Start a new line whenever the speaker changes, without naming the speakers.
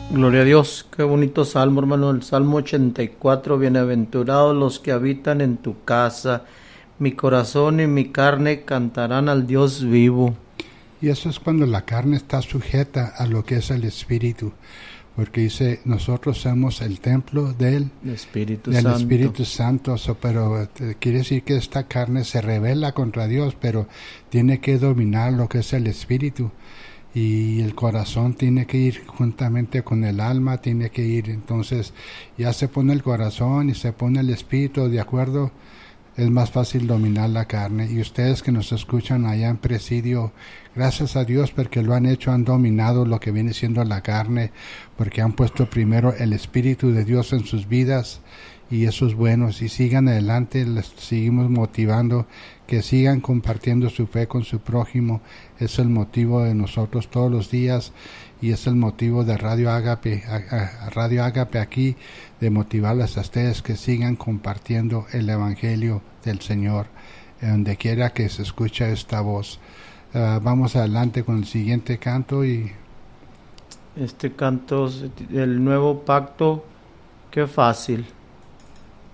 Gloria a Dios, qué bonito salmo, hermano, el Salmo 84, bienaventurados los que habitan en tu casa, mi corazón y mi carne cantarán al Dios vivo.
Y eso es cuando la carne está sujeta a lo que es el Espíritu, porque dice, nosotros somos el templo del
Espíritu
Santo, pero quiere decir que esta carne se rebela contra Dios, pero tiene que dominar lo que es el Espíritu. Y el corazón tiene que ir juntamente con el alma, tiene que ir, entonces ya se pone el corazón y se pone el espíritu de acuerdo, es más fácil dominar la carne. Y ustedes que nos escuchan allá en Presidio, gracias a Dios porque lo han hecho, han dominado lo que viene siendo la carne, porque han puesto primero el Espíritu de Dios en sus vidas, y eso es bueno. Si sigan adelante, les seguimos motivando que sigan compartiendo su fe con su prójimo. Es el motivo de nosotros todos los días, y es el motivo de Radio Ágape, Radio Ágape aquí, de motivarles a ustedes que sigan compartiendo el Evangelio del Señor donde quiera que se escuche esta voz. Vamos adelante con el siguiente canto. Y
este canto, el nuevo pacto, qué fácil.